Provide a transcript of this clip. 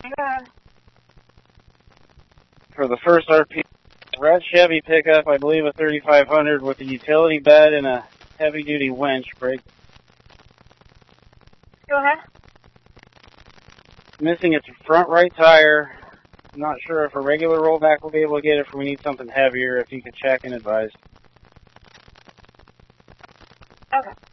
Go ahead. For the first RP, red Chevy pickup, I believe a 3500 with a utility bed and a heavy-duty winch brake. Go ahead. Missing its front right tire. I'm not sure if a regular rollback will be able to get it, or we need something heavier. If you could check and advise. Okay.